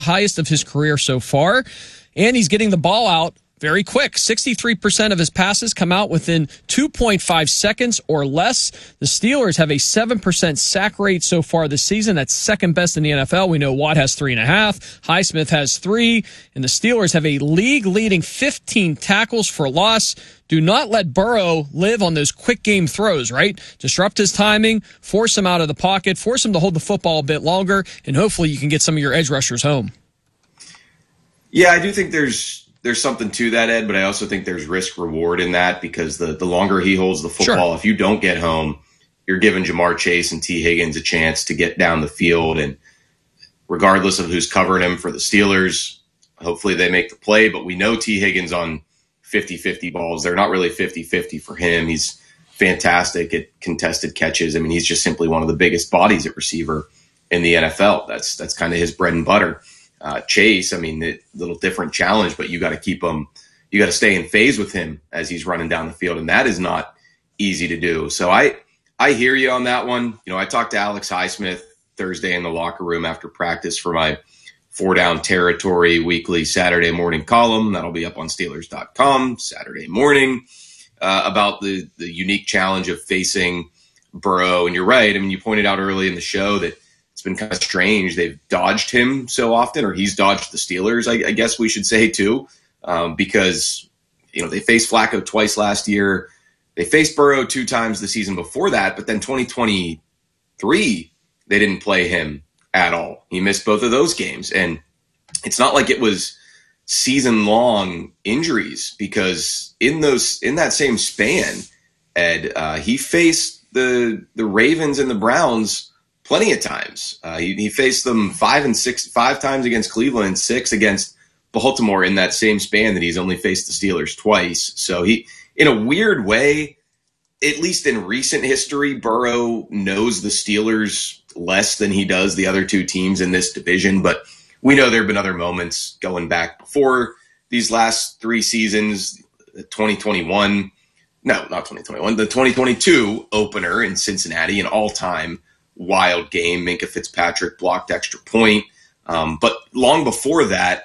highest of his career so far. And he's getting the ball out very quick. 63% of his passes come out within 2.5 seconds or less. The Steelers have a 7% sack rate so far this season. That's second best in the NFL. We know Watt has 3.5. Highsmith has 3. And the Steelers have a league-leading 15 tackles for loss. Do not let Burrow live on those quick game throws, right? Disrupt his timing, force him out of the pocket, force him to hold the football a bit longer, and hopefully you can get some of your edge rushers home. Yeah, I do think there's something to that, Ed, but I also think there's risk reward in that because the longer he holds the football, sure, if you don't get home, you're giving Jamar Chase and T. Higgins a chance to get down the field. And regardless of who's covering him for the Steelers, hopefully they make the play. But we know T. Higgins on 50-50 balls, they're not really 50-50 for him. He's fantastic at contested catches. I mean, he's just simply one of the biggest bodies at receiver in the NFL. That's kind of his bread and butter. Chase, I mean, a little different challenge, but you got to keep him, you got to stay in phase with him as he's running down the field. And that is not easy to do. So I hear you on that one. You know, I talked to Alex Highsmith Thursday in the locker room after practice for my 4 Down Territory weekly Saturday morning column. That'll be up on Steelers.com Saturday morning about the unique challenge of facing Burrow. And you're right. I mean, you pointed out early in the show that it's been kind of strange. They've dodged him so often, or he's dodged the Steelers, I guess we should say, too, because, you know, they faced Flacco twice last year. They faced Burrow 2 times the season before that, but then 2023, they didn't play him at all. He missed both of those games. And it's not like it was season-long injuries because in that same span, Ed, he faced the Ravens and the Browns plenty of times. He faced them 5 times against Cleveland, 6 against Baltimore in that same span that he's only faced the Steelers twice. So he, in a weird way, at least in recent history, Burrow knows the Steelers less than he does the other 2 teams in this division. But we know there have been other moments going back before these last 3 seasons, 2021. No, not 2021. The 2022 opener in Cincinnati, an all-time wild game. Minkah Fitzpatrick blocked extra point. But long before that,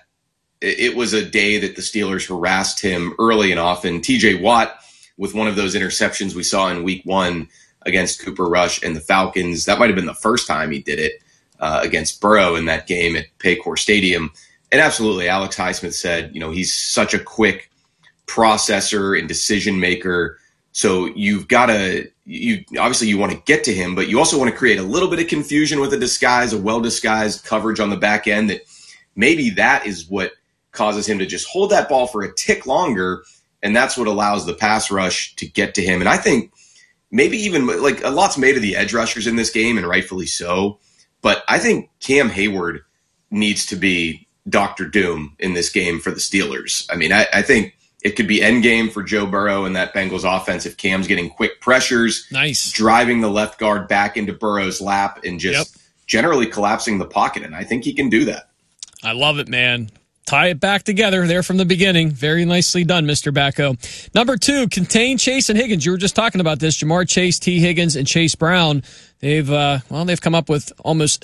it was a day that the Steelers harassed him early and often. TJ Watt with one of those interceptions we saw in week 1 against Cooper Rush and the Falcons. That might have been the first time he did it against Burrow in that game at Paycor Stadium. And absolutely, Alex Highsmith said, you know, he's such a quick processor and decision maker. So you've got to, obviously you want to get to him, but you also want to create a little bit of confusion with a well-disguised coverage on the back end that maybe that is what causes him to just hold that ball for a tick longer. And that's what allows the pass rush to get to him. And I think maybe even like a lot's made of the edge rushers in this game, and rightfully so. But I think Cam Hayward needs to be Dr. Doom in this game for the Steelers. I mean, I think it could be endgame for Joe Burrow and that Bengals offense if Cam's getting quick pressures, driving the left guard back into Burrow's lap and just generally collapsing the pocket. And I think he can do that. I love it, man. Tie it back together there from the beginning. Very nicely done, Mr. Backo. Number 2, contain Chase and Higgins. You were just talking about this. Jamar Chase, T. Higgins, and Chase Brown. They've come up with almost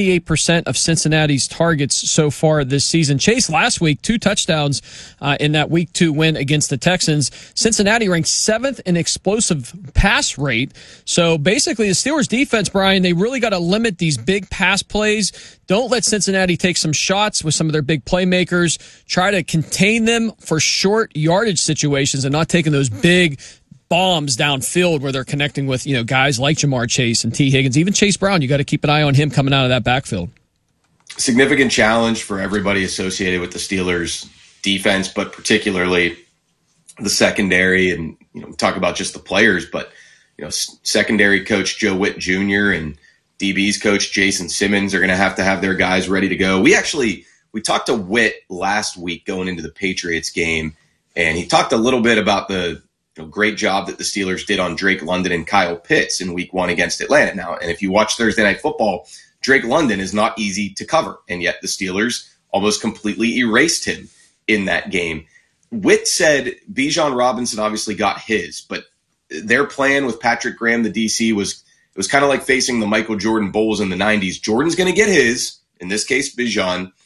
78% of Cincinnati's targets so far this season. Chase last week, 2 touchdowns in that week 2 win against the Texans. Cincinnati ranked 7th in explosive pass rate. So basically the Steelers defense, Brian, they really got to limit these big pass plays. Don't let Cincinnati take some shots with some of their big playmakers. Try to contain them for short yardage situations and not taking those big bombs downfield where they're connecting with, you know, guys like Jamar Chase and T. Higgins. Even Chase Brown, you got to keep an eye on him coming out of that backfield. Significant challenge for everybody associated with the Steelers defense, but particularly the secondary. And, you know, talk about just the players, but, you know, secondary coach Joe Witt Jr. and DB's coach Jason Simmons are going to have their guys ready to go. We talked to Witt last week going into the Patriots game, and he talked a little bit about the great job that the Steelers did on Drake London and Kyle Pitts in week 1 against Atlanta. Now, and if you watch Thursday Night Football, Drake London is not easy to cover, and yet the Steelers almost completely erased him in that game. Witt said Bijan Robinson obviously got his, but their plan with Patrick Graham, the DC, was kind of like facing the Michael Jordan Bulls in the 90s. Jordan's going to get his, in this case Bijan,